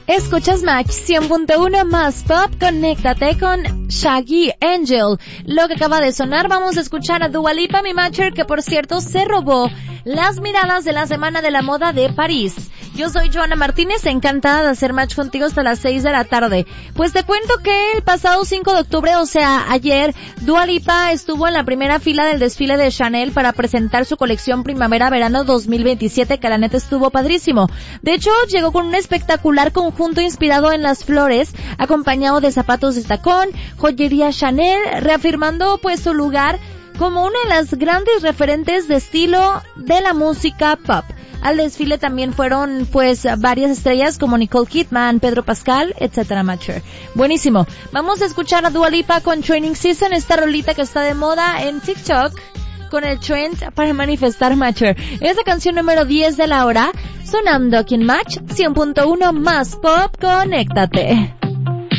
Escuchas Match 100.1 más pop, conéctate con Shaggy Angel. Lo que acaba de sonar, vamos a escuchar a Dua Lipa, mi matcher, que por cierto se robó las miradas de la Semana de la Moda de París. Yo soy Joana Martínez, encantada de hacer match contigo hasta las 6 de la tarde. Pues te cuento que el pasado 5 de octubre, o sea, ayer, Dua Lipa estuvo en la primera fila del desfile de Chanel para presentar su colección Primavera-Verano 2027, que la neta estuvo padrísimo. De hecho, llegó con un espectacular conjunto inspirado en las flores, acompañado de zapatos de tacón, joyería Chanel, reafirmando pues su lugar como una de las grandes referentes de estilo de la música pop. Al desfile también fueron pues varias estrellas como Nicole Kidman, Pedro Pascal, etcétera, matcher. Buenísimo. Vamos a escuchar a Dua Lipa con Training Season, esta rolita que está de moda en TikTok con el trend para manifestar, matcher. Es la canción número 10 de la hora, sonando aquí en Match 100.1 más pop, conéctate.